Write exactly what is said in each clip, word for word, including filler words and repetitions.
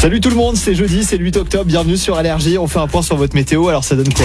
Salut tout le monde, c'est jeudi, c'est le huit octobre, bienvenue sur Allergie. On fait un point sur votre météo, alors ça donne quoi?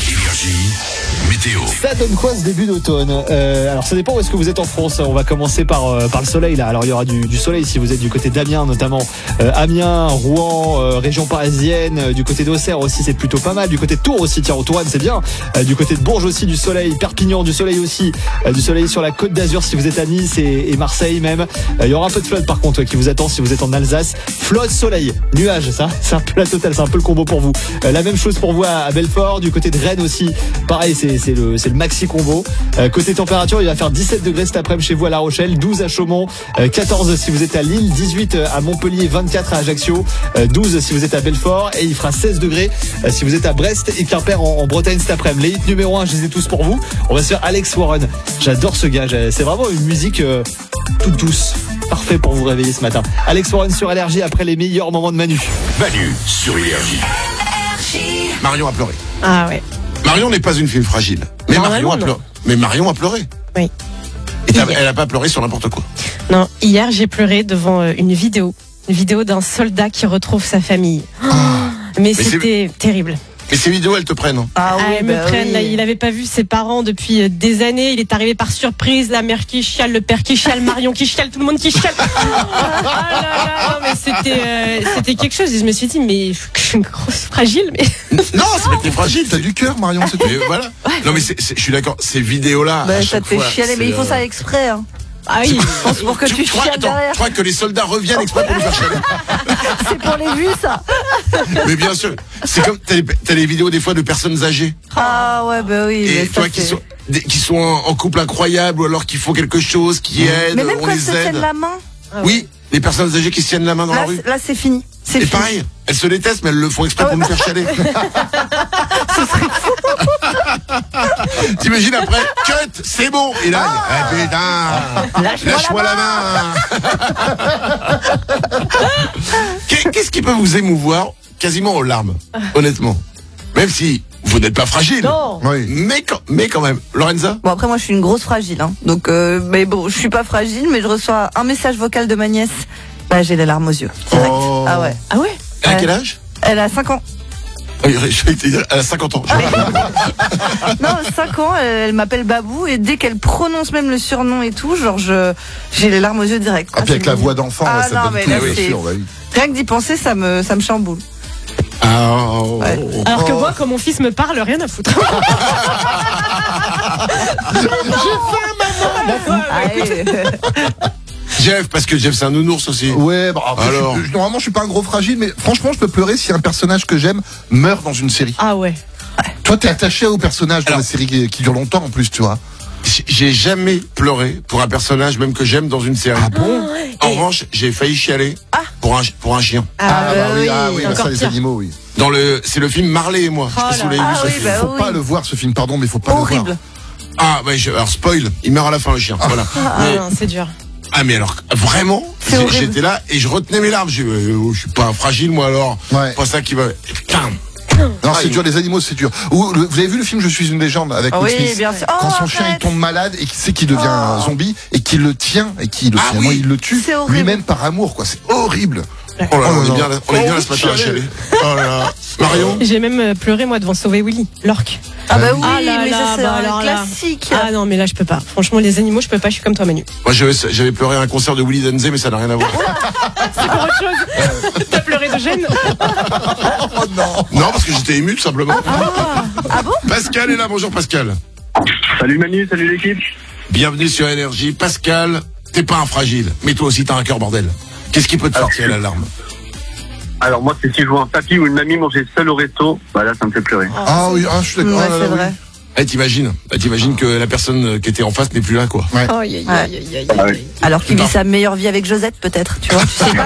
Météo. Ça donne quoi ce début d'automne? euh, Alors ça dépend où est-ce que vous êtes en France. On va commencer par, euh, par le soleil là. Alors il y aura du, du soleil si vous êtes du côté d'Amiens notamment, euh, Amiens, Rouen, euh, région parisienne, euh, du côté d'Auxerre aussi c'est plutôt pas mal. Du côté de Tours aussi, tiens, au Touraine c'est bien. euh, Du côté de Bourges aussi du soleil, Perpignan du soleil aussi, euh, du soleil sur la Côte d'Azur si vous êtes à Nice et, et Marseille même. euh, Il y aura un peu de flotte par contre ouais, qui vous attend si vous êtes en Alsace. Flotte, soleil, nuages, ça c'est un peu la totale, c'est un peu le combo pour vous. euh, La même chose pour vous à, à Belfort, du côté de Rennes aussi. Pareil, c'est, c'est le c'est le maxi combo. Euh, côté température, il va faire dix-sept degrés cet après-midi chez vous à La Rochelle, douze à Chaumont, euh, quatorze si vous êtes à Lille, dix-huit à Montpellier, vingt-quatre à Ajaccio, euh, douze si vous êtes à Belfort et il fera seize degrés euh, si vous êtes à Brest et Quimper en, en Bretagne cet après-midi. Les hits numéro un, je les ai tous pour vous. On va se faire Alex Warren. J'adore ce gars, c'est vraiment une musique euh, toute douce. Parfait pour vous réveiller ce matin. Alex Warren sur Allergie après les meilleurs moments de Manu. Manu sur Allergie. Marion a pleuré. Ah ouais. Marion n'est pas une fille fragile. Mais Marion a pleuré. Mais Marion a pleuré. Oui. Et elle a pas pleuré sur n'importe quoi. Non, hier j'ai pleuré devant une vidéo. Une vidéo d'un soldat qui retrouve sa famille. Ah. Mais, mais c'était c'est... terrible. Mais ces vidéos, elles te prennent. Hein. Ah, oui, ah, elles bah me prennent. Oui. Là, il n'avait pas vu ses parents depuis des années. Il est arrivé par surprise. La mère qui chiale, le père qui chiale, Marion qui chiale, tout le monde qui chiale. Ah là là, non, mais c'était, euh, c'était quelque chose. Et je me suis dit, mais je suis une grosse fragile. Mais... Non, c'est pas que t'es fragile. T'as du cœur, Marion. C'est tout. Voilà. Ouais. Non, mais c'est, c'est, je suis d'accord. Ces vidéos-là. Bah, ça te fait chialer, mais il faut ça exprès. Hein. Ah oui, je pense pour que tu, tu chiales attends, derrière. Je crois que les soldats reviennent exprès pour nous faire chialer. C'est pour les vues, ça. Mais bien sûr, c'est comme t'as les, t'as les vidéos des fois de personnes âgées. Ah ouais, bah oui. Et toi qui sont, qui sont en couple incroyable ou alors qui font quelque chose, qui aident, mais même on quand les se aide. tiennent la main. Ah ouais. Oui, les personnes âgées qui se tiennent la main dans là, la rue. Là, c'est fini. C'est et fini. pareil, elles se détestent, mais elles le font exprès ah ouais, pour bah... nous faire chialer. Ce serait fou. T'imagines après, cut, c'est bon. Et là, ah, eh, putain, lâche-moi, lâche-moi la main. La main. Qu'est-ce qui peut vous émouvoir quasiment aux larmes, honnêtement? Même si vous n'êtes pas fragile. Non. Oui. Mais quand, mais quand même. Lorenza? Bon, après, moi, je suis une grosse fragile, hein. Donc, euh, mais bon, je suis pas fragile, mais je reçois un message vocal de ma nièce. Bah, j'ai les larmes aux yeux. Direct. Oh. Ah ouais. Ah ouais? Elle a quel âge? Elle a cinq ans. Je vais te dire, elle a cinquante ans. Non, cinq ans, elle, elle m'appelle Babou et dès qu'elle prononce même le surnom et tout, genre je, j'ai les larmes aux yeux direct. Ah, puis avec la voix d'enfant, ah, ça non, donne mais tout là, oui, sûr, oui. Rien que d'y penser, ça me, ça me chamboule. Ah, oh, ouais. oh, oh. Alors que moi, quand mon fils me parle, rien à foutre. J'ai faim, maman. Jeff, parce que Jeff c'est un nounours aussi. Ouais, bah, après, alors. Je, je, normalement je suis pas un gros fragile, mais franchement je peux pleurer si un personnage que j'aime meurt dans une série. Ah ouais. Toi t'es attaché au personnage dans la série qui, qui dure longtemps en plus, tu vois. J'ai jamais pleuré pour un personnage même que j'aime dans une série. Ah bon? En Et... revanche, j'ai failli chialer ah. pour un pour un chien. Ah, ah bah oui, ah, oui bah ça les animaux, oui. Dans le, c'est le film Marley et moi. Oh je sais pas si vous l'avez ah vu. Oui, bah faut oui. pas le voir ce film, pardon, mais faut pas Horrible. le voir. Ah ouais, je, alors spoil, il meurt à la fin le chien. Ah. Voilà. Ah mais, non, c'est dur. Ah mais alors vraiment, j'étais là et je retenais mes larmes. Je, euh, je suis pas fragile moi alors. Ouais. Pas ça qui va. Putain. Non, ah, c'est dur, les animaux, c'est dur. Ou, le, vous avez vu le film Je suis une légende avec oh Will oui, Smith, bien sûr. quand oh, son arrête. chien il tombe malade et qu'il sait qu'il devient oh. un zombie et qu'il le tient et qu'il ah, finalement oui. il le tue lui-même par amour, quoi. C'est horrible. Oh là, oh, on est bien, on est bien là ce matin à chialer. Oh là là. Marion. J'ai même pleuré moi devant Sauver Willy, l'orque. Ah bah oui, ah là mais là, ça c'est bah un classique. Là. Ah non mais là je peux pas. Franchement les animaux je peux pas, je suis comme toi Manu. Moi j'avais, j'avais pleuré à un concert de Willy Denzé mais ça n'a rien à voir. C'est pour autre chose. T'as pleuré de gêne? Oh non. Non parce que j'étais ému tout simplement. Ah, ah bon? Pascal est là, bonjour Pascal. Salut Manu, salut l'équipe. Bienvenue sur Énergie. Pascal, t'es pas un fragile, mais toi aussi t'as un cœur bordel. Qu'est-ce qui peut te sortir la larme? Alors moi c'est si je vois un papy ou une mamie manger seul au resto, bah là ça me fait pleurer. Ah, ah oui, ah, je suis d'accord. Ouais, ah, c'est là, vrai. Oui. Eh, t'imagines, bah, t'imagines que la personne qui était en face n'est plus là, quoi. Ouais. Oh, aïe, aïe, aïe, aïe, aïe, aïe. Alors qu'il vit sa meilleure vie avec Josette, peut-être, tu vois, tu sais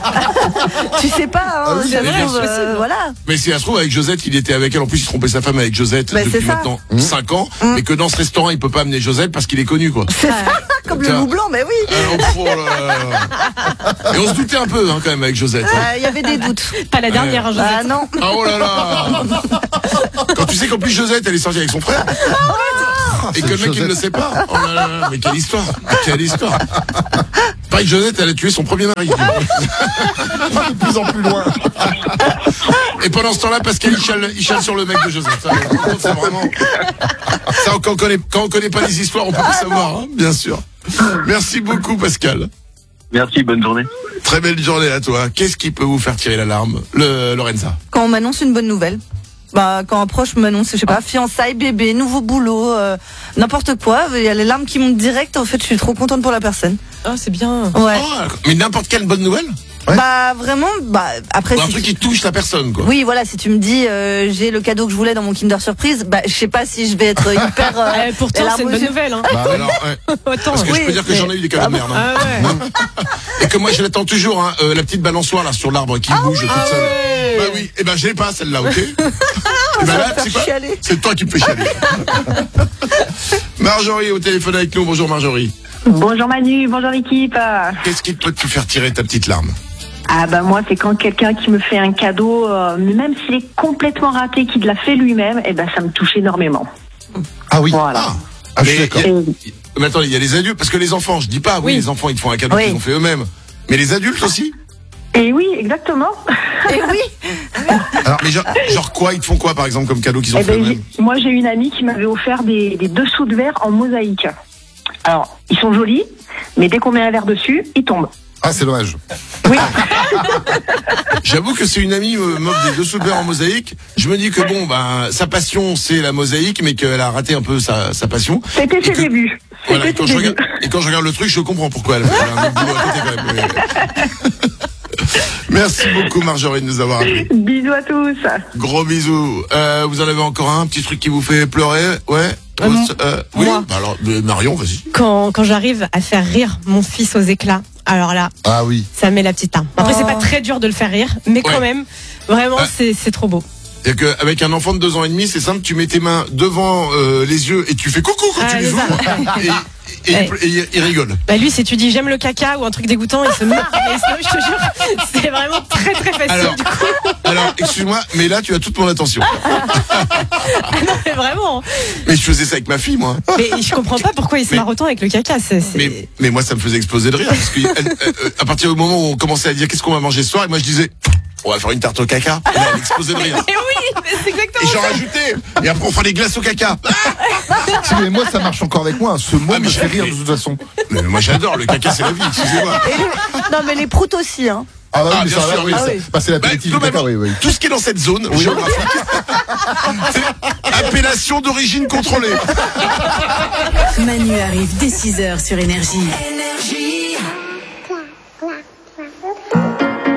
pas. Tu sais pas, hein, ah oui, ça se trouve, euh, voilà. Mais si ça se trouve, avec Josette, il était avec elle, en plus il trompait sa femme avec Josette bah, depuis maintenant mmh. cinq ans, mmh. mais que dans ce restaurant, il peut pas amener Josette parce qu'il est connu, quoi. C'est ça, comme le loup blanc, mais oui. Alors, oh là là. Et on se doutait un peu, hein, quand même, avec Josette. Il hein. euh, y avait des doutes. Pas la dernière, hein, Josette. Ah non. Ah oh là là. Quand tu sais qu'en plus Josette, elle est sortie avec son frère. Et que le mec il ne le sait pas. Oh là là, mais quelle histoire, quelle histoire. paraît que Josette, elle a tué son premier mari. De plus en plus loin. Et pendant ce temps-là, Pascal, il chale, il chale sur le mec de Josette. Ça, c'est vraiment... Ça, quand on connaît, quand on connaît pas les histoires, on peut pas savoir, hein, bien sûr. Merci beaucoup, Pascal. Merci, bonne journée. Très belle journée à toi. Qu'est-ce qui peut vous faire tirer l'alarme, le Lorenza? Quand on m'annonce une bonne nouvelle. Bah, quand un proche m'annonce, je sais pas, fiançailles, bébé, nouveau boulot, euh, n'importe quoi, il y a les larmes qui montent direct. En fait, je suis trop contente pour la personne. Oh, c'est bien. Ouais. Oh, mais n'importe quelle bonne nouvelle? Ouais. Bah, vraiment, bah, après. Ou un si truc tu... qui touche la personne, quoi. Oui, voilà, si tu me dis, euh, j'ai le cadeau que je voulais dans mon Kinder Surprise, bah, je sais pas si je vais être hyper. Euh, Eh, pourtant, c'est une bonne nouvelle. Hein. Bah, alors, ouais. Attends. Parce que Oui, je peux dire que mais- j'en ai eu des cadeaux de merde. Hein. Ah ouais. Et que moi, je l'attends toujours, hein, euh, la petite balançoire là sur l'arbre qui bouge toute seule. ouais. Bah oui, et ben je l'ai pas celle-là, ok. Et ben va là, me faire c'est quoi chialer. C'est toi qui me fais chialer. Marjorie au téléphone avec nous. Bonjour Marjorie. Bonjour Manu, bonjour l'équipe. Qu'est-ce qui peut te faire tirer ta petite larme? Ah bah moi c'est quand quelqu'un qui me fait un cadeau, euh, même s'il est complètement raté, qu'il l'a fait lui-même, et ben ça me touche énormément. Ah oui. Voilà. Ah, Ah, je suis mais, d'accord. il y a- mais attends, il y a les adultes, parce que les enfants, je dis pas, oui, Oui. les enfants ils te font un cadeau Oui. qu'ils ont fait eux-mêmes. Mais les adultes aussi? Et oui, exactement. Et oui. Mais genre, genre quoi? Ils te font quoi par exemple comme cadeau qu'ils ont Eh fait ben, eux-mêmes? j'ai- moi j'ai une amie qui m'avait offert des, des dessous de verre en mosaïque. Alors, ils sont jolis, mais dès qu'on met un verre dessus, ils tombent. Ah, c'est dommage. Oui. J'avoue que c'est une amie me m'offre des dessous de verre en mosaïque. Je me dis que bon, ben, sa passion c'est la mosaïque, mais qu'elle a raté un peu sa, sa passion. C'était Et ses que- débuts. Voilà, et C'était quand, ses je débuts. regarde, et quand je regarde le truc, je comprends pourquoi elle a fait un autre boulot à côté quand même. Mais- Merci beaucoup Marjorie de nous avoir appelés. Bisous à tous. Gros bisous. Euh, vous en avez encore un petit truc qui vous fait pleurer? Ouais. Euh, Euh, oui. moi. Bah alors, euh, Marion, vas-y. Quand, quand j'arrive à faire rire mon fils aux éclats, alors là, Ah oui. ça met la petite larme. Après, c'est Oh. pas très dur de le faire rire, mais quand Ouais. même, vraiment, Ah. c'est c'est trop beau. C'est-à-dire qu'avec un enfant de deux ans et demi, c'est simple, tu mets tes mains devant euh, les yeux et tu fais coucou quand Ah, tu les c'est ouvres. ça. Et, et, Ouais. il, et il rigole. Bah lui, si tu dis j'aime le caca ou un truc dégoûtant, il se marre. Mais sinon, je te jure, c'est vraiment très très facile Alors, du coup. alors excuse-moi, mais là, tu as toute mon attention. Ah non, mais vraiment. Mais je faisais ça avec ma fille, moi. Mais je comprends pas pourquoi il se Mais- marre autant avec le caca. C'est, c'est- Mais, mais moi, ça me faisait exploser de rire. Parce que elle- elle- à partir du moment où on commençait à dire qu'est-ce qu'on va manger ce soir, et moi je disais, on va faire une tarte au caca. Et là, elle explosait de rire. Mais oui, mais c'est Et exactement j'en ça. rajoutais. Et après, on fera des glaces au caca. Si, mais moi, ça marche encore avec moi. Ce mot Ah, mais me fait j'ai- rire de toute façon. Mais moi, j'adore. Le caca, c'est la vie. Excusez-moi. Et les- Non, mais les proutes aussi, hein. Ah, bah, oui, Ah, mais bien ça, sûr, là, oui, oui. ça- Ah oui. bah, c'est l'apéritif Bah, du caca, oui, oui. Tout ce qui est dans cette zone géographique, c'est appellation d'origine contrôlée. Manu arrive dès six heures sur Énergie.